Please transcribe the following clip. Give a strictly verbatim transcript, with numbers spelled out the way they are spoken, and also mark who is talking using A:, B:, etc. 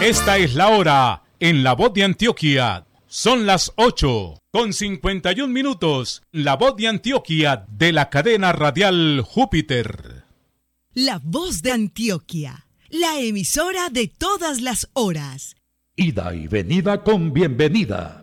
A: Esta es la hora en La Voz de Antioquia. Son las ocho con cincuenta y un minutos. La Voz de Antioquia de la cadena radial Júpiter.
B: La Voz de Antioquia, la emisora de todas las horas.
C: Ida y venida con bienvenida.